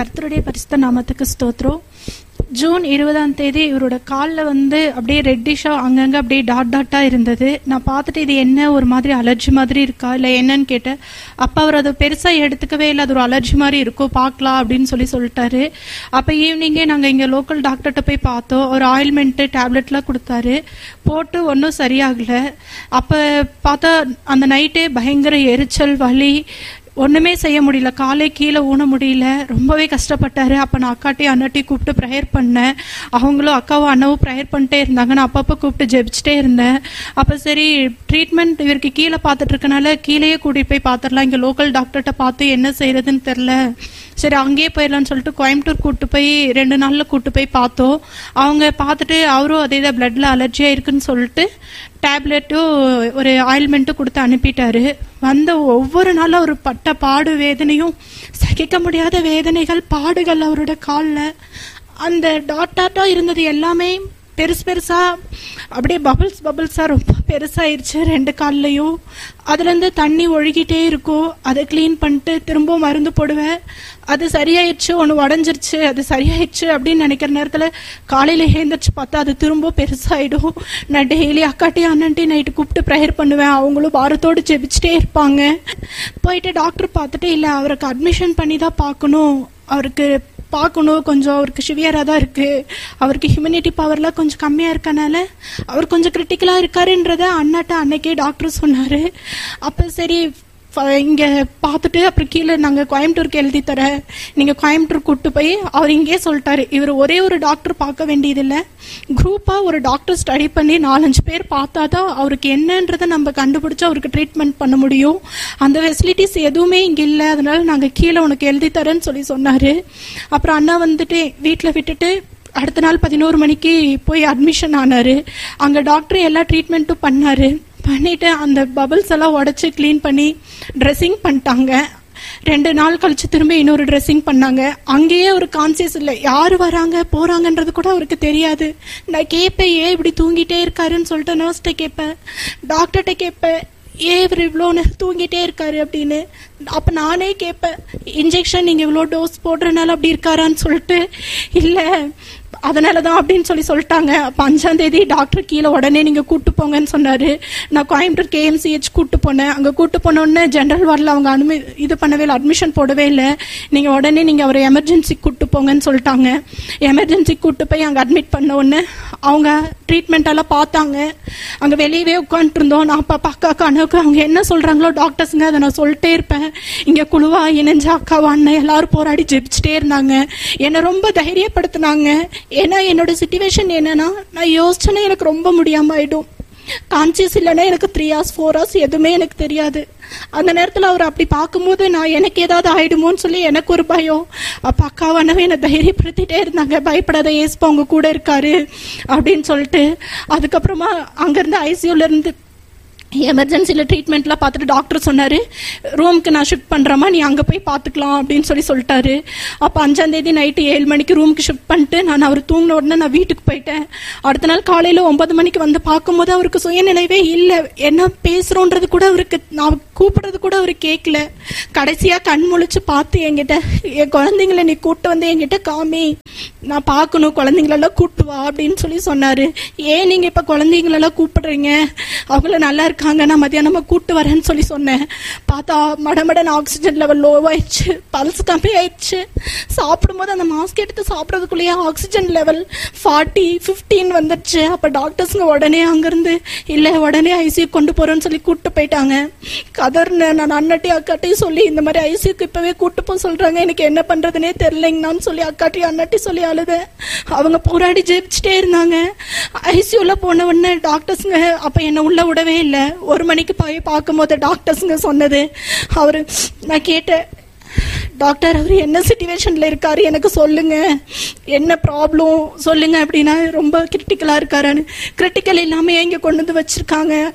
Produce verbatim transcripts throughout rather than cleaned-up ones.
கர்த்தருடைய பரிசுத்த நாமத்துக்கு ஸ்தோத்திரம். ஜூன் இருபதாம் தேதி இவரோட காலில் வந்து அப்படியே ரெட்டிஷாக அங்கங்கே அப்படியே டாட் டாட்டாக இருந்தது. நான் பார்த்துட்டு இது என்ன ஒரு மாதிரி அலர்ஜி மாதிரி இருக்கா இல்லை என்னன்னு கேட்டேன். அப்போ அவர் அதை பெருசாக எடுத்துக்கவே இல்லை, அது ஒரு அலர்ஜி மாதிரி இருக்கும் பார்க்கலாம் அப்படின்னு சொல்லி சொல்லிட்டாரு. அப்போ ஈவினிங்கே நாங்கள் இங்கே லோக்கல் டாக்டர்கிட்ட போய் பார்த்தோம். ஒரு ஆயில்மெண்ட்டு டேப்லெட்லாம் கொடுத்தாரு, போட்டு ஒன்றும் சரியாகலை. அப்போ பார்த்தா அந்த நைட்டே பயங்கர எரிச்சல், வலி, ஒன்றுமே செய்ய முடியல, காலை கீழே ஊன முடியல, ரொம்பவே கஷ்டப்பட்டாரு. அப்போ நான் அக்காட்டையும் அண்ணாட்டையும் கூப்பிட்டு ப்ரேயர் பண்ணேன். அவங்களும் அக்காவும் அண்ணாவும் ப்ரேயர் பண்ணிட்டே இருந்தாங்க. நான் அப்பப்போ கூப்பிட்டு ஜெபிச்சுட்டே இருந்தேன். அப்போ சரி ட்ரீட்மெண்ட் இவருக்கு கீழே பார்த்துட்டு இருக்கனால கீழேயே கூட்டிகிட்டு போய் பார்த்துடலாம், இங்கே லோக்கல் டாக்டர்கிட்ட பார்த்து என்ன செய்யறதுன்னு தெரில, சரி அங்கேயே போயிடலான்னு சொல்லிட்டு கோயம்புத்தூர் கூப்பிட்டு போய் ரெண்டு நாளில் கூப்பிட்டு போய் பார்த்தோம். அவங்க பார்த்துட்டு அவரும் அதே தான் பிளட்ல அலர்ஜியாக இருக்குன்னு சொல்லிட்டு டேப்லெட்டும் ஒரு ஆயில்மெண்ட்டும் கொடுத்து அனுப்பிட்டாரு. வந்த ஒவ்வொரு நாளும் அவர் பட்ட பாடு வேதனையும் சகிக்க முடியாத வேதனைகள், பாடுகள் அவரோட காலில். அந்த டாட் டாட்டா இருந்தது எல்லாமே பெருசு பெருசா அப்படியே பபிள்ஸ் பபிள்ஸா ரொம்ப பெருசாயிருச்சு ரெண்டு கால்லையும். அதுலேருந்து தண்ணி ஒழுகிட்டே இருக்கும். அதை கிளீன் பண்ணிட்டு திரும்ப மருந்து போடுவேன். அது சரியாயிடுச்சு, ஒன்று உடஞ்சிருச்சு, அது சரியாயிடுச்சு அப்படின்னு நினைக்கிற நேரத்தில் காலையில் எழுந்திரிச்சு பார்த்தா அது திரும்ப பெருசாகிடும். நான் டெய்லி அக்காட்டையும் அண்ணன்ட்டையும் நைட்டு கூப்பிட்டு ப்ரேயர் பண்ணுவேன். அவங்களும் வாரத்தோடு ஜெபிச்சுட்டே இருப்பாங்க. போயிட்டு டாக்டர் பார்த்துட்டு இல்லை அவருக்கு அட்மிஷன் பண்ணி தான் பார்க்கணும், அவருக்கு பார்க்கணும், கொஞ்சம் அவருக்கு சிவியராக தான் இருக்குது, அவருக்கு ஹியூமனிட்டி பவர்லாம் கொஞ்சம் கம்மியாக இருக்கனால அவர் கொஞ்சம் கிரிட்டிக்கலாக இருக்காருன்றத அண்ணாட்ட அன்னைக்கே டாக்டர் சொன்னார். அப்போ சரி இங்கே பார்த்துட்டு அப்புறம் கீழே நாங்கள் கோயம்புத்தூருக்கு எழுதி தர, நீங்கள் கோயம்புத்தூர் கூப்பிட்டு போய் அவர் இங்கேயே சொல்லிட்டாரு, இவர் ஒரே ஒரு டாக்டர் பார்க்க வேண்டியதில்லை, குரூப்பாக ஒரு டாக்டர் ஸ்டடி பண்ணி நாலஞ்சு பேர் பார்த்தா தான் அவருக்கு என்னன்றதை நம்ம கண்டுபிடிச்சி அவருக்கு ட்ரீட்மெண்ட் பண்ண முடியும். அந்த ஃபெசிலிட்டிஸ் எதுவுமே இங்கே இல்லை, அதனால நாங்கள் கீழே உனக்கு எழுதி தரேன்னு சொல்லி சொன்னார். அப்புறம் அண்ணா வந்துட்டு வீட்டில் விட்டுட்டு அடுத்த நாள் பதினோரு மணிக்கு போய் அட்மிஷன் ஆனார். அங்கே டாக்டர் எல்லா ட்ரீட்மெண்ட்டும் பண்ணார். பண்ணிவிட்டு அந்த பபிள்ஸ் எல்லாம் உடச்சி க்ளீன் பண்ணி ட்ரெஸ்ஸிங் பண்ணிட்டாங்க. ரெண்டு நாள் கழிச்சு திரும்ப இன்னொரு ட்ரெஸ்ஸிங் பண்ணாங்க. அங்கேயே ஒரு கான்சியஸ் இல்லை, யார் வராங்க போகிறாங்கன்றது கூட அவருக்கு தெரியாது. நான் கேட்பேன் ஏன் இப்படி தூங்கிட்டே இருக்காருன்னு சொல்லிட்டு நர்ஸ்கிட்ட கேட்பேன், டாக்டர்கிட்ட கேட்பேன் ஏன் இவர் இவ்வளோ நேரம் தூங்கிட்டே இருக்காரு அப்படின்னு. அப்போ நானே கேட்பேன் இன்ஜெக்ஷன் நீங்கள் இவ்வளோ டோஸ் போடுறதுனால அப்படி இருக்காரான்னு சொல்லிட்டு, இல்லை அதனால தான் அப்படின்னு சொல்லி சொல்லிட்டாங்க. அப்போ அஞ்சாம் தேதி டாக்டர் கீழே உடனே நீங்கள் கூப்பிட்டு போங்கன்னு சொன்னார். நான் கோயம்புத்தூர் கேஎம்சிஹெச் கூப்பிட்டு போனேன். அங்கே கூப்பிட்டு போனோடனே ஜென்ரல் வார்டில் அவங்க அனுமதி இது பண்ணவே இல்லை, அட்மிஷன் போடவே இல்லை. நீங்கள் உடனே நீங்கள் அவரை எமர்ஜென்சிக்கு கூப்பிட்டு போங்கன்னு சொல்லிட்டாங்க. எமர்ஜென்சிக்கு கூப்பிட்டு போய் அங்கே அட்மிட் பண்ண உடனே அவங்க ட்ரீட்மெண்ட்டெல்லாம் பார்த்தாங்க. அங்கே வெளியவே உட்காந்துருந்தோம். நான் அப்பா அக்காவுக்கு அண்ணாவுக்கு அவங்க என்ன சொல்கிறாங்களோ டாக்டர்ஸுங்க அதை நான் சொல்லிட்டே இருப்பேன். இங்கே குழுவா இணைஞ்ச அக்காவா அண்ணன் எல்லாரும் போராடி ஜெபிச்சுட்டே இருந்தாங்க, என்னை ரொம்ப தைரியப்படுத்தினாங்க. ஏன்னா என்னோட சிச்சுவேஷன் என்னன்னா நான் யோசிச்சேன்னா எனக்கு ரொம்ப முடியாம ஆயிடும். கான்சியஸ் இல்லைன்னா எனக்கு த்ரீ ஹவர்ஸ் ஃபோர் ஹவர்ஸ் எதுவுமே எனக்கு தெரியாது. அந்த நேரத்தில் அவர் அப்படி பார்க்கும்போது நான் எனக்கு ஏதாவது ஆயிடுமோன்னு சொல்லி எனக்கு ஒரு பயம். அப்போ அக்காவானவே என்னை தைரியப்படுத்திட்டே இருந்தாங்க, பயப்படாத ஏசுப்பா அவங்க கூட இருக்காரு அப்படின்னு சொல்லிட்டு. அதுக்கப்புறமா அங்கேருந்து ஐசியூல இருந்து எமர்ஜென்சியில் ட்ரீட்மெண்ட்லாம் பார்த்துட்டு டாக்டர் சொன்னார், ரூமுக்கு நான் ஷிஃப்ட் பண்ணுறேம்மா நீ அங்கே போய் பார்த்துக்கலாம் அப்படின்னு சொல்லி சொல்லிட்டாரு. அப்போ அஞ்சாந்தேதி நைட்டு ஏழு மணிக்கு ரூமுக்கு ஷிஃப்ட் பண்ணிட்டு நான் அவர் தூங்கின உடனே நான் வீட்டுக்கு போயிட்டேன். அடுத்த நாள் காலையில் ஒன்பது மணிக்கு வந்து பார்க்கும்போது அவருக்கு சுயநினைவே இல்லை, என்ன பேசுகிறோன்றது கூட அவருக்கு, நான் கூப்பிடுறது கூட அவர் கேட்கல. கடைசியாக கண் முழிச்சு பார்த்து என்கிட்ட என் குழந்தைங்கள நீ கூப்பிட்டு வந்து என்கிட்ட காமி, நான் பார்க்கணும், குழந்தைங்களெல்லாம் கூப்பிட்டு வா அப்படின்னு சொல்லி சொன்னார். ஏன் நீங்கள் இப்போ குழந்தைங்களெல்லாம் கூப்பிடுறீங்க, அவங்கள நல்லா இருக்கு அங்க நான் மத்தியானமா கூட்டு வரேன்னு சொல்லி சொன்னேன். பார்த்தா மடமடன் ஆக்சிஜன் லெவல் லோ ஆயிடுச்சு, பல்ஸ் கம்மி ஆயிடுச்சு. சாப்பிடும்போது அந்த மாஸ்க் எடுத்து சாப்பிட்றதுக்குள்ளேயே ஆக்சிஜன் லெவல் ஃபார்ட்டி ஃபிஃப்டீன் வந்துடுச்சு. அப்போ டாக்டர்ஸுங்க உடனே அங்கேருந்து இல்லை உடனே ஐசியூ கொண்டு போகிறோன்னு சொல்லி கூப்பிட்டு போயிட்டாங்க. கதர்னு நான் அண்ணாட்டையும் அக்காட்டையும் சொல்லி இந்த மாதிரி ஐசியூக்கு இப்போவே கூப்பிட்டு போக சொல்கிறாங்க, எனக்கு என்ன பண்ணுறதுனே தெரிலைங்கன்னு சொல்லி அக்காட்டையும் அண்ணாட்டையும் சொல்லி அழுதேன். அவங்க போராடி ஜெயிச்சுட்டே இருந்தாங்க. ஐசியூவில் போன உடனே டாக்டர்ஸுங்க அப்போ என்னை உள்ள விடவே இல்லை. ஒரு மணிக்கு போய் பார்க்கும்போது டாக்டர்ஸுங்க சொன்னது, அவரு நான் கேட்டேன் டாக்டர் அவர் என்ன சிச்சுவேஷன்ல இருக்காரு எனக்கு சொல்லுங்க, என்ன ப்ராப்ளம் சொல்லுங்க அப்படின்னா, ரொம்ப கிரிட்டிக்கலா இருக்காருன்னு. கிரிட்டிக்கல் இல்லாம இங்க கொண்டு வந்து வச்சிருக்காங்க.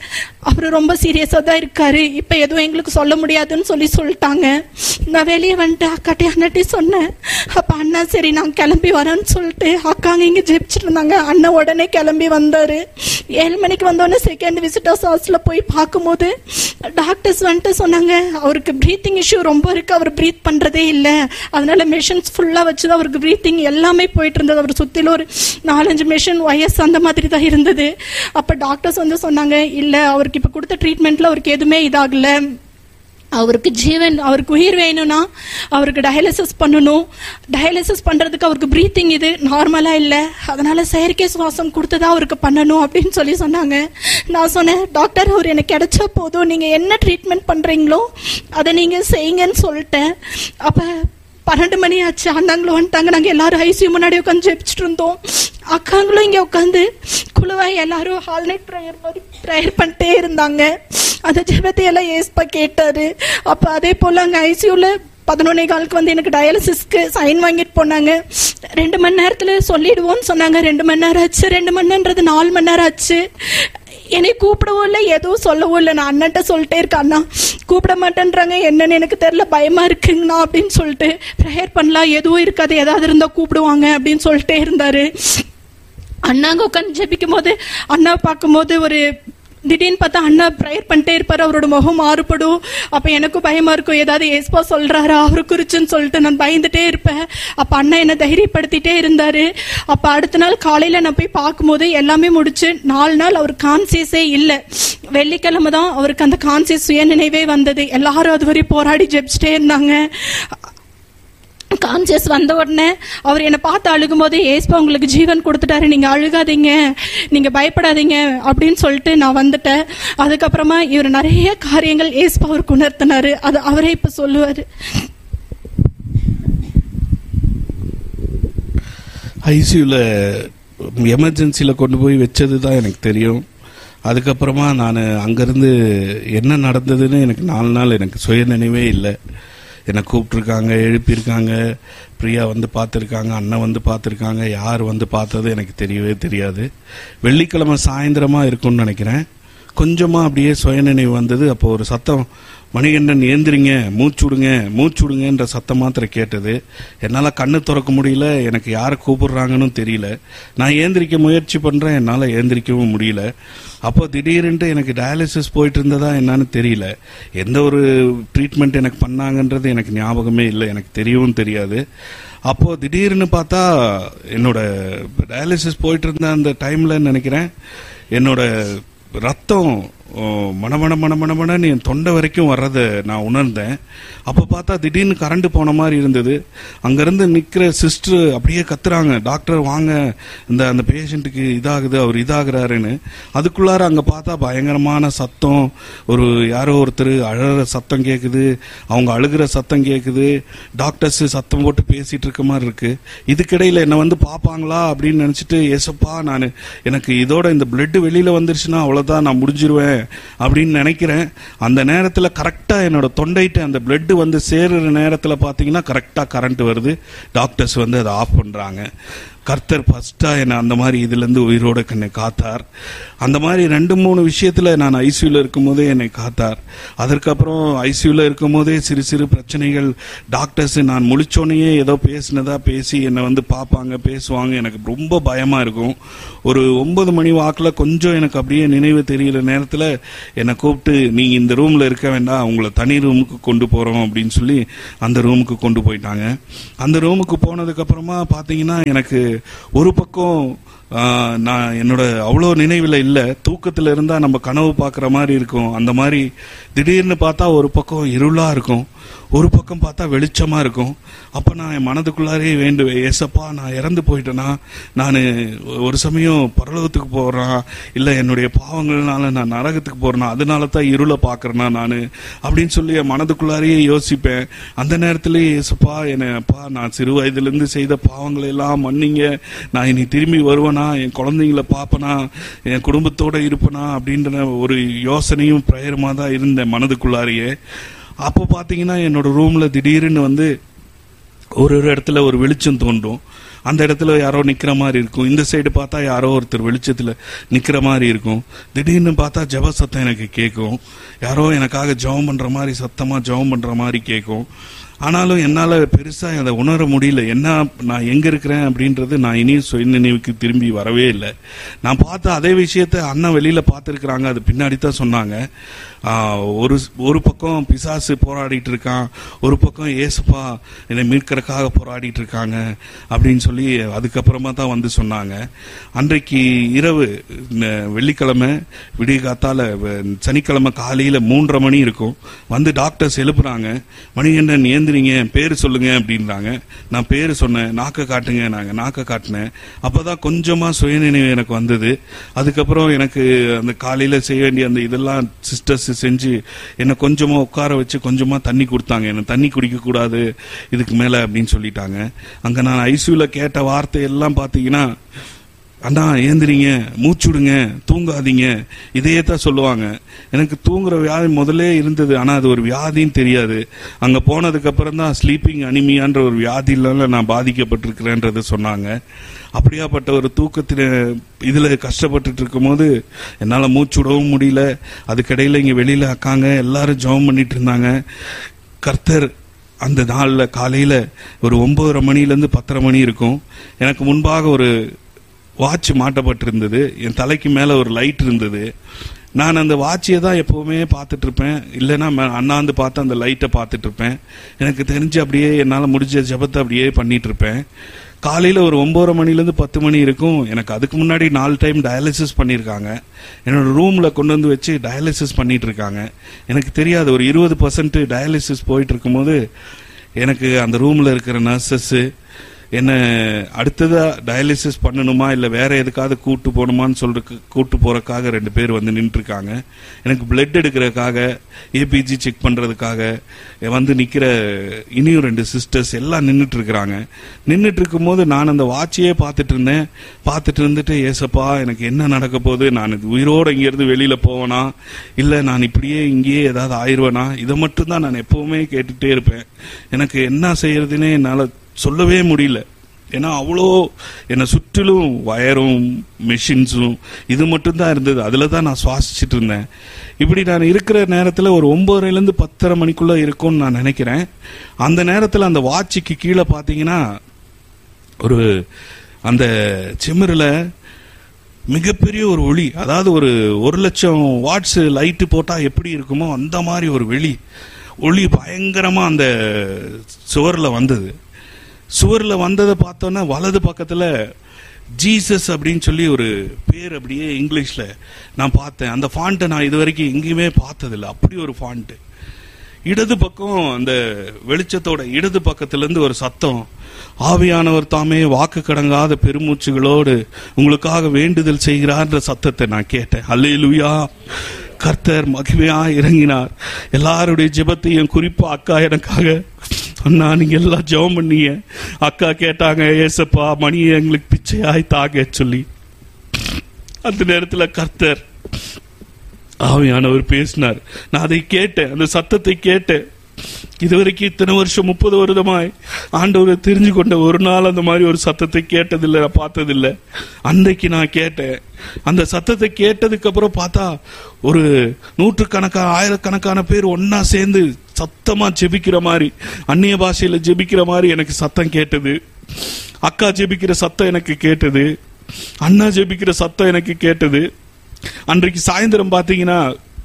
அவரு ரொம்ப சீரியஸா தான் இருக்காரு, இப்ப எதுவும் எங்களுக்கு சொல்ல முடியாதுன்னு சொல்லி சொல்லிட்டாங்க. நான் வெளியே வந்துட்டு அக்காட்டி அண்ணாட்டி சொன்னேன். அப்ப அண்ணா சரி நான் கிளம்பி வரேன்னு சொல்லிட்டு அக்காங்க இங்க ஜெபிச்சுட்டு இருந்தாங்க. அண்ணா உடனே கிளம்பி வந்தாரு. ஏழு மணிக்கு வந்தோடனே செகண்ட் விசிட்டர்ஸ் ஹவுஸ்ல போய் பார்க்கும்போது டாக்டர்ஸ் வந்துட்டு சொன்னாங்க அவருக்கு பிரீத்திங் இஷ்யூ ரொம்ப இருக்கு, அவர் பிரீத் பண்றதே இல்லை, அதனால மெஷின்ஸ் ஃபுல்லா வச்சுதான் அவருக்கு பிரீத்திங் எல்லாமே போயிட்டு இருந்தது. அவர் சுத்தில ஒரு நாலஞ்சு மெஷின் வயசு அந்த மாதிரி தான் இருந்தது. அப்ப டாக்டர்ஸ் வந்து சொன்னாங்க இல்ல அவருக்கு இப்ப கொடுத்த ட்ரீட்மெண்ட்ல அவருக்கு எதுவுமே இதாகல, அவருக்கு ஜீவன் அவருக்கு உயிர் வேணும்னா அவருக்கு டயாலிசிஸ் பண்ணணும், டயாலிசிஸ் பண்றதுக்கு அவருக்கு பிரீத்திங் இது நார்மலா இல்லை, அதனால செயற்கை சுவாசம் கொடுத்ததா அவருக்கு பண்ணணும் அப்படின்னு சொல்லி சொன்னாங்க. நான் சொன்னேன் டாக்டர் அவர் எனக்கு கிடைச்சா போதும், நீங்க என்ன ட்ரீட்மெண்ட் பண்றீங்களோ அதை நீங்க செய்யுங்கன்னு சொல்லிட்டேன். அப்ப பன்னெண்டு மணி ஆச்சு, அண்ணாங்களும் வந்துட்டாங்க. நாங்க எல்லாரும் ஐசியூ முன்னாடி உட்காந்து ஜெபிச்சுட்டு இருந்தோம். அக்காங்களும் இங்க உட்காந்து குழுவாய் எல்லாரும் ஹால் நைட் ப்ரேயர் மாதிரி ப்ரேயர் பண்ணிட்டே இருந்தாங்க. அந்த ஜெபத்தை எல்லாம் ஏஸ்பா கேட்டாரு. அப்ப அதே போல அங்க ஐசியூல பதினொன்னே காலுக்கு வந்து எனக்கு டயாலிசிஸ்க்கு சைன் வாங்கிட்டு போனாங்க. ரெண்டு மணி நேரத்துல சொல்லிடுவோம்னு சொன்னாங்க. ரெண்டு மணி நேரம் ஆச்சு, ரெண்டு மணி நேரம்ன்றது நாலு மணி நேரம் ஆச்சு. என்னை கூப்பிடவும் இல்லை, எதுவும் சொல்லவும் இல்லை. நான் அண்ணன்ட்ட சொல்லிட்டே இருக்கேன், அண்ணா கூப்பிட மாட்டேன்றாங்க, என்னன்னு எனக்கு தெரியல, பயமா இருக்குங்கண்ணா அப்படின்னு சொல்லிட்டு ப்ரேயர் பண்ணலாம், எதுவும் இருக்காது, ஏதாவது இருந்தா கூப்பிடுவாங்க அப்படின்னு சொல்லிட்டே இருந்தாரு. அண்ணாங்க உட்காந்து ஜெபிக்கும் போது அண்ணா பார்க்கும் போது ஒரு திடீர்னு பார்த்தா அண்ணா ப்ரேயர் பண்ணிட்டே இருப்பாரு, அவரோட முகம் மாறுபடும். அப்ப எனக்கும் பயமா இருக்கும், ஏதாவது ஏஸ்பா சொல்றாரா அவரு குறிச்சுன்னு சொல்லிட்டு நான் பயந்துட்டே இருப்பேன். அப்ப அண்ணா என்ன தைரியப்படுத்திட்டே இருந்தாரு. அப்ப அடுத்த நாள் காலையில நான் போய் பார்க்கும்போது எல்லாமே முடிச்சு நாலு நாள் அவர் கான்சியஸே இல்லை. வெள்ளிக்கிழமை தான் அவருக்கு அந்த கான்சியஸ் சுய நினைவே வந்தது. எல்லாரும் அது வரை போராடி ஜெபிச்சுட்டே இருந்தாங்க. கான்சியஸ் வந்த உடனே அவர் என்னை பார்த்து அழுகும் போது ஏஸ்பா உங்களுக்கு ஜீவன் கொடுத்துட்டாரு, நீங்க அழுகாதீங்க, நீங்க பயப்படாதீங்க அப்படின்னு சொல்லிட்டு நான் வந்துட்டேன். அதுக்கப்புறமா இவர் நிறைய காரியங்கள் ஏஸ்பா அவருக்கு உணர்த்தினாரு, அது அவரே இப்ப சொல்லுவாரு. ஐசியூல எமர்ஜென்சியில கொண்டு போய் வச்சது தான் எனக்கு தெரியும். அதுக்கப்புறமா நான் அங்கிருந்து என்ன நடந்ததுன்னு எனக்கு நாலு நாள் எனக்கு சுய நினைவே இல்லை. என்னை கூப்பிட்டுருக்காங்க, எழுப்பியிருக்காங்க, பிரியா வந்து பார்த்துருக்காங்க, அண்ணன் வந்து பார்த்துருக்காங்க, யார் வந்து பார்த்தது எனக்கு தெரியவே தெரியாது. வெள்ளிக்கிழமை சாயந்தரமாக இருக்கும்னு நினைக்கிறேன். கொஞ்சமாக அப்படியே சுயநினைவு வந்தது. அப்போ ஒரு சத்தம், மணிகண்டன் ஏந்திரிங்க, மூச்சு விடுங்க மூச்சு விடுங்கன்ற சத்தம் மாத்திரம் கேட்டது. என்னால் கண்ணு திறக்க முடியல, எனக்கு யாரை கூப்பிடுறாங்கன்னு தெரியல. நான் ஏந்திரிக்க முயற்சி பண்ணுறேன், என்னால் ஏந்திரிக்கவும் முடியல. அப்போ திடீர்னுட்டு எனக்கு டயாலிசிஸ் போயிட்டு இருந்ததா என்னன்னு தெரியல. எந்த ஒரு ட்ரீட்மெண்ட் எனக்கு பண்ணாங்கன்றது எனக்கு ஞாபகமே இல்லை, எனக்கு தெரியவும் தெரியாது. அப்போ திடீர்னு பார்த்தா என்னோட டயாலிசிஸ் போயிட்டு இருந்த அந்த டைம்ல நினைக்கிறேன் என்னோட ரத்தம் மணமண மணமணமணன்னு என் தொண்டை வரைக்கும் வர்றதை நான் உணர்ந்தேன். அப்போ பார்த்தா திடீர்னு கரண்ட் போன மாதிரி இருந்தது. அங்கேருந்து நிற்கிற சிஸ்டர் அப்படியே கத்துறாங்க, டாக்டர் வாங்க, இந்த அந்த பேஷண்ட்டுக்கு இதாகுது, அவர் இதாகிறாருன்னு. அதுக்குள்ளார அங்கே பார்த்தா பயங்கரமான சத்தம், ஒரு யாரோ ஒருத்தர் அழகிற சத்தம் கேட்குது, அவங்க அழுகிற சத்தம் கேட்குது, டாக்டர்ஸ் சத்தம் போட்டு பேசிட்டு இருக்க மாதிரி இருக்கு. இதுக்கிடையில் என்னை வந்து பார்ப்பாங்களா அப்படின்னு நினச்சிட்டு, ஏசப்பா நான் எனக்கு இதோட இந்த பிளட் வெளியில் வந்துருச்சுன்னா அவ்வளோதான், நான் முடிஞ்சிருவேன் அப்படின்னு நினைக்கிறேன். அந்த நேரத்தில் கரெக்டா என்னோட தொண்டைட்டு அந்த பிளட் வந்து சேருற நேரத்தில் பார்த்தீங்கன்னா கரெக்டா கரண்ட் வருது. டாக்டர்ஸ் வந்து அதை ஆஃப் பண்றாங்க. கர்த்தர் ஃபர்ஸ்டா என்னை அந்த மாதிரி இதுலேருந்து உயிரோட என்னை காத்தார். அந்த மாதிரி ரெண்டு மூணு விஷயத்துல நான் ஐசியூல இருக்கும் போதே என்னை காத்தார். அதற்கப்புறம் ஐசியூல இருக்கும் போதே சிறு சிறு பிரச்சனைகள், டாக்டர்ஸ் நான் முழிச்சோனையே ஏதோ பேசினதா பேசி என்னை வந்து பார்ப்பாங்க, பேசுவாங்க. எனக்கு ரொம்ப பயமா இருக்கும். ஒரு ஒன்பது மணி வாக்கில் கொஞ்சம் எனக்கு அப்படியே நினைவு தெரிகிற நேரத்தில் என்னை கூப்பிட்டு, நீ இந்த ரூம்ல இருக்க வேண்டாம், உங்களை தனி ரூமுக்கு கொண்டு போறோம் அப்படின்னு சொல்லி அந்த ரூமுக்கு கொண்டு போயிட்டாங்க. அந்த ரூமுக்கு போனதுக்கு அப்புறமா பாத்தீங்கன்னா எனக்கு ஒரு பக்கம் நான் என்னோட அவ்வளோ நினைவில் இல்லை, தூக்கத்தில் இருந்தால் நம்ம கனவு பார்க்குற மாதிரி இருக்கும். அந்த மாதிரி திடீர்னு பார்த்தா ஒரு பக்கம் இருளாக இருக்கும், ஒரு பக்கம் பார்த்தா வெளிச்சமாக இருக்கும். அப்போ நான் என் மனதுக்குள்ளாரே வேண்டுவேன், ஏசப்பா நான் இறந்து போயிட்டேன்னா, நான் ஒரு சமயம் பரலோகத்துக்கு போகிறேன், இல்லை என்னுடைய பாவங்கள்னால நான் நரகத்துக்கு போகிறேன்னா, அதனால தான் இருளை பார்க்குறேன்னா நான் அப்படின்னு சொல்லி என் மனதுக்குள்ளாரையே யோசிப்பேன். அந்த நேரத்துலேயே ஏசப்பா என்னப்பா நான் சிறு வயதுலேருந்து செய்த பாவங்களை எல்லாம் மன்னிங்க, நான் இனி திரும்பி வருவேனா, என் குழந்தைங்கள பார்ப்பனா, என் குடும்பத்தோட இருப்பனா அப்படின்ற ஒரு யோசனையும் பிரயரமா தான் இருந்தேன் மனதுக்குள்ளாரையே. அப்போ பாத்தீங்கன்னா என்னோட ரூம்ல திடீர்னு வந்து ஒரு ஒரு இடத்துல ஒரு வெளிச்சம் தோன்றும். அந்த இடத்துல யாரோ நிக்கிற மாதிரி இருக்கும், இந்த சைடு பார்த்தா யாரோ ஒருத்தர் வெளிச்சத்துல நிக்கிற மாதிரி இருக்கும். திடீர்னு பார்த்தா ஜெப சத்தம் எனக்கு கேட்கும், யாரோ எனக்காக ஜெபம் பண்ற மாதிரி சத்தமா ஜெபம் பண்ற மாதிரி கேட்கும். ஆனாலும் என்னால பெருசா அதை உணர முடியல. என்ன நான் எங்க இருக்கிறேன் அப்படின்றது நான் இனியும் சுய நினைவுக்கு திரும்பி வரவே இல்லை. நான் பார்த்த அதே விஷயத்த அண்ணன் வெளியில பார்த்துருக்குறாங்க, அது பின்னாடி தான் சொன்னாங்க. ஒரு ஒரு பக்கம் பிசாசு போராடிட்டு இருக்கான், ஒரு பக்கம் ஏசப்பா என்னை மீட்கறதுக்காக போராடிட்டு இருக்காங்க அப்படின்னு சொல்லி அதுக்கப்புறமா தான் வந்து சொன்னாங்க. அன்றைக்கு இரவு வெள்ளிக்கிழமை விடிய காத்தால சனிக்கிழமை காலையில மூன்றரை மணி இருக்கும். வந்து டாக்டர்ஸ் எழுப்புறாங்க, மணி என்ன ஏந்திரிங்க, பேரு சொல்லுங்க அப்படின்றாங்க. நான் பேரு சொன்னேன், நாக்க காட்டுங்க, நாங்க நாக்க காட்டினேன். அப்பதான் கொஞ்சமா சுயநினைவு எனக்கு வந்தது. அதுக்கப்புறம் எனக்கு அந்த காலையில செய்ய வேண்டிய அந்த இதெல்லாம் சிஸ்டர்ஸ் செஞ்சு என்ன கொஞ்சமா உட்கார வச்சு கொஞ்சமா தண்ணி கொடுத்தாங்க. என்ன தண்ணி குடிக்க கூடாது இதுக்கு மேல அப்படின்னு சொல்லிட்டாங்க. அங்க நான் ஐசியூல கேட்ட வார்த்தை எல்லாம் பாத்தீங்கன்னா, அண்ணா ஏந்திரிங்க, மூச்சுடுங்க, தூங்காதீங்க, இதையே தான் சொல்லுவாங்க. எனக்கு தூங்குற வியாதி முதலே இருந்தது, ஆனா அது ஒரு வியாதின்னு தெரியாது. அங்க போனதுக்கு அப்புறம் தான் ஸ்லீப்பிங் அனிமியான்ற ஒரு வியாதியில நான் பாதிக்கப்பட்டிருக்கிறேன்றத சொன்னாங்க. அப்படியாப்பட்ட ஒரு தூக்கத்தில இதுல கஷ்டப்பட்டு இருக்கும் போது என்னால மூச்சு விடவும் முடியல. அதுக்கடையில இங்க வெளியில அக்காங்க எல்லாரும் ஜெபம் பண்ணிட்டு இருந்தாங்க. கர்த்தர் அந்த நாள்ல காலையில ஒரு ஒன்பதரை மணில இருந்து பத்தரை மணி இருக்கும். எனக்கு முன்பாக ஒரு வாட்ச் மாட்டப்பட்டிருந்தது, என் தலைக்கு மேல ஒரு லைட் இருந்தது. நான் அந்த வாட்சியை தான் எப்பவுமே பார்த்துட்டு இருப்பேன், இல்லைன்னா அண்ணாந்து பார்த்து அந்த லைட்டை பார்த்துட்டு இருப்பேன். எனக்கு தெரிஞ்சு அப்படியே என்னால் முடிஞ்ச ஜெபத்தை அப்படியே பண்ணிட்டு இருப்பேன். காலையில ஒரு ஒன்பதரை மணில இருந்து பத்து மணி இருக்கும். எனக்கு அதுக்கு முன்னாடி நாலு டைம் டயாலிசிஸ் பண்ணியிருக்காங்க. என்னோட ரூம்ல கொண்டு வந்து வச்சு டயாலிசிஸ் பண்ணிட்டு இருக்காங்க. எனக்கு தெரியாது, ஒரு இருபது பர்சன்ட் டயாலிசிஸ் போயிட்டு இருக்கும்போது எனக்கு அந்த ரூம்ல இருக்கிற நர்சஸ் என்ன அடுத்ததா டயாலிசிஸ் பண்ணணுமா இல்ல வேற எதுக்காவது கூட்டு போகணுமான்னு சொல்றதுக்கு கூட்டு போறதுக்காக ரெண்டு பேர் வந்து நின்று இருக்காங்க. எனக்கு பிளட் எடுக்கிறதுக்காக, ஏபிஜி செக் பண்றதுக்காக வந்து நிக்கிற இனியும் ரெண்டு சிஸ்டர்ஸ் எல்லாம் நின்றுட்டு இருக்கிறாங்க. நின்றுட்டு இருக்கும் போது நான் அந்த வாட்சியே பார்த்துட்டு இருந்தேன். பார்த்துட்டு இருந்துட்டு, ஏசப்பா எனக்கு என்ன நடக்க போகுது, நான் உயிரோட இங்க இருந்து வெளியில போவேனா இல்ல நான் இப்படியே இங்கேயே ஏதாவது ஆயிடுவேனா, இதை மட்டும் தான் நான் எப்பவுமே கேட்டுட்டே இருப்பேன். எனக்கு என்ன செய்யறதுன்னே என்னால சொல்லவே முடியல. ஏன்னா அவ்வளோ என்னை சுற்றிலும் வயரும் மெஷின்ஸும் இது மட்டும் தான் இருந்தது. அதுல தான் நான் சுவாசிச்சுட்டு இருந்தேன். இப்படி நான் இருக்கிற நேரத்தில் ஒரு ஒன்பதுல இருந்து பத்தரை மணிக்குள்ள இருக்கும்னு நான் நினைக்கிறேன். அந்த நேரத்தில் அந்த வாட்சிக்கு கீழே பார்த்தீங்கன்னா ஒரு அந்த சிமிரில் மிகப்பெரிய ஒரு ஒளி, அதாவது ஒரு ஒரு லட்சம் வாட்ஸ் லைட்டு போட்டா எப்படி இருக்குமோ அந்த மாதிரி ஒரு வெளி ஒளி பயங்கரமா அந்த சுவர்ல வந்தது. சுவர்ல வந்ததை பார்த்தோன்னா வலது பக்கத்துல ஜீசஸ் அப்படின்னு சொல்லி ஒரு பேர் அப்படியே இங்கிலீஷ்ல நான் பார்த்தேன். அந்த ஃபாண்ட்டை நான் இது வரைக்கும் எங்கேயுமே பார்த்ததில்லை, அப்படி ஒரு ஃபாண்ட்டு. இடது பக்கம் அந்த வெளிச்சத்தோட இடது பக்கத்துல இருந்து ஒரு சத்தம், ஆவியானவர் தாமே வாக்கு கடங்காத பெருமூச்சுகளோடு உங்களுக்காக வேண்டுதல் செய்கிறார்ன்ற சத்தத்தை நான் கேட்டேன். அல்லேலூயா. கர்த்தர் மகிமையா இறங்கினார். எல்லாருடைய ஜெபத்தையும், குறிப்பா அக்கா எனக்காக, அண்ணா நீங்க எல்லாம் ஜெபம் பண்ணீங்க, அக்கா கேட்டாங்க ஏசப்பா மணியை எங்களுக்கு பிச்சையாய் தாங்க சொல்லி. அந்த நேரத்தில் கர்த்தர் ஆவியானவர் பேசினார். நான் அதை கேட்டேன், அந்த சத்தத்தை கேட்டேன். இதுவரைக்கும் இத்தனை வருஷம் முப்பது வருடமாய் ஆண்டவரை தெரிஞ்சு கொண்ட ஒரு நாள் அந்த மாதிரி ஒரு சத்தத்தை கேட்டதில்லை, நான் பார்த்ததில்லை. அன்றைக்கு நான் கேட்டேன். அந்த சத்தத்தை கேட்டதுக்கு அப்புறம் பார்த்தா ஒரு நூற்றுக்கணக்கான ஆயிரக்கணக்கான பேர் ஒன்னா சேர்ந்து சத்தமா ஜெபிக்கிற மாதிரி, அந்நிய பாஷையில ஜெபிக்கிற மாதிரி எனக்கு சத்தம் கேட்டது. அக்கா ஜெபிக்கிற சத்தம் எனக்கு கேட்டது, அண்ணா ஜெபிக்கிற சத்தம் எனக்கு கேட்டது. அன்றைக்கு சாயந்தரம் பாத்தீங்கன்னா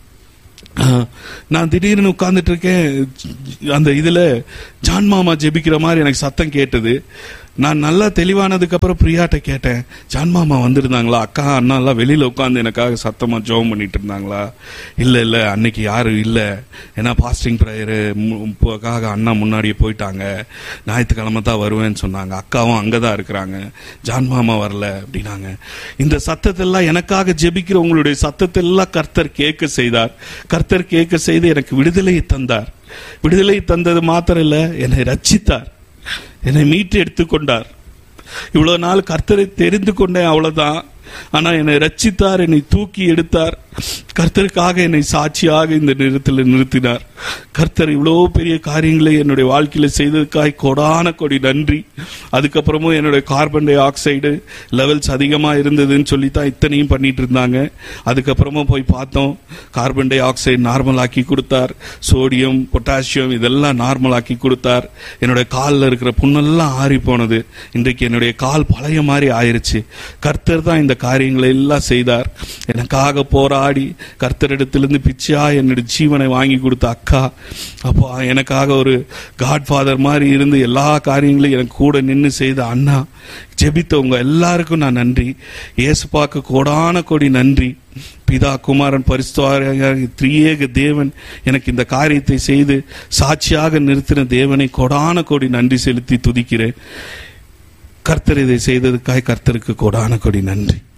நான் திடீர்னு உட்கார்ந்துட்டு இருக்கேன், அந்த இதுல ஜான் மாமா ஜெபிக்கிற மாதிரி எனக்கு சத்தம் கேட்டது. நான் நல்லா தெளிவானதுக்கு அப்புறம் பிரியாட்ட கேட்டேன், ஜான் மாமா வந்திருந்தாங்களா, அக்கா அண்ணா எல்லாம் வெளியில உட்காந்து எனக்காக சத்தமா ஜெபம் பண்ணிட்டு இருந்தாங்களா? இல்ல இல்ல அன்னைக்கு யாரும் இல்ல, ஏன்னா பாஸ்டிங் ப்ரேயருக்காக அண்ணா முன்னாடியே போயிட்டாங்க, ஞாயிற்றுக்கிழமை தான் வருவேன்னு சொன்னாங்க, அக்காவும் அங்கதான் இருக்கிறாங்க, ஜான் மாமா வரல அப்படின்னாங்க. இந்த சத்தத்தெல்லாம் எனக்காக ஜெபிக்கிற உங்களுடைய சத்தத்தெல்லாம் கர்த்தர் கேட்க செய்தார். கர்த்தர் கேட்க செய்து எனக்கு விடுதலையை தந்தார். விடுதலை தந்தது மாத்திரம் இல்ல, என்னை ரட்சித்தார், என்னை மீட்டு எடுத்துக்கொண்டார். இவ்வளவு நாள் கர்த்தரை தெரிந்து கொண்டேன், அவ்வளவுதான். ஆனா என்னை ரட்சித்தார், என்னை தூக்கி எடுத்தார். கர்த்தருக்காக என்னை சாட்சியாக இந்த நேரத்தில் நிறுத்தினார். கர்த்தர் இவ்வளவு பெரிய காரியங்களை என்னுடைய வாழ்க்கையில செய்ததுக்காய் கொடான கொடி நன்றி. அதுக்கப்புறமும் என்னுடைய கார்பன் டை ஆக்சைடு லெவல்ஸ் அதிகமா இருந்ததுன்னு சொல்லித்தான் இத்தனையும் பண்ணிட்டு இருந்தாங்க. அதுக்கப்புறமா போய் பார்த்தோம், கார்பன் டை ஆக்சைடு நார்மல் ஆக்கி கொடுத்தார், சோடியம் பொட்டாசியம் இதெல்லாம் நார்மல் ஆக்கி கொடுத்தார். என்னுடைய காலில் இருக்கிற புண்ணெல்லாம் ஆறி போனது. இன்றைக்கு என்னுடைய கால் பழைய மாதிரி ஆயிருச்சு. கர்த்தர் தான் இந்த காரியங்களை எல்லாம் செய்தார். எனக்காக போராடி கர்த்தரிடத்திலிருந்து பிச்சையா என்னுடைய ஜீவனை வாங்கி கொடுத்த அக்கா, அப்போ எனக்காக ஒரு காட்ஃபாதர் மாதிரி இருந்து எல்லா காரியங்களையும் எனக்கு கூட நின்று செய்த அண்ணா, ஜெபித்தவங்க எல்லாருக்கும் நான் நன்றி. இயேசுப்பாக்கு கோடான கோடி நன்றி. பிதா குமாரன் பரிசுத்த திரியேக தேவன் எனக்கு இந்த காரியத்தை செய்து சாட்சியாக நிறுத்தின தேவனை கோடான கோடி நன்றி செலுத்தி துதிக்கிறேன். கர்த்தர் இதை செய்ததுக்காக கர்த்தருக்கு கோடான கோடி நன்றி.